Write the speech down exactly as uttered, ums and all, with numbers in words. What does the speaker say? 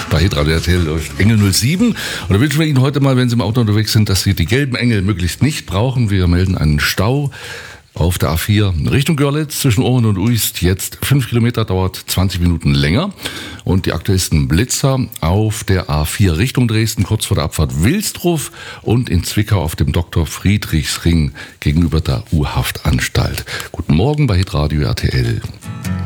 bei Hitradio R T L läuft Engel null sieben. Und da wünschen wir Ihnen heute mal, wenn Sie im Auto unterwegs sind, dass Sie die gelben Engel möglichst nicht brauchen. Wir melden einen Stau auf der A vier Richtung Görlitz zwischen Ohren und Uist. Jetzt fünf Kilometer, dauert zwanzig Minuten länger. Und die aktuellsten Blitzer auf der A vier Richtung Dresden, kurz vor der Abfahrt Wilsdruff und in Zwickau auf dem Doktor Friedrichsring gegenüber der U-Haftanstalt. Guten Morgen bei Hitradio R T L.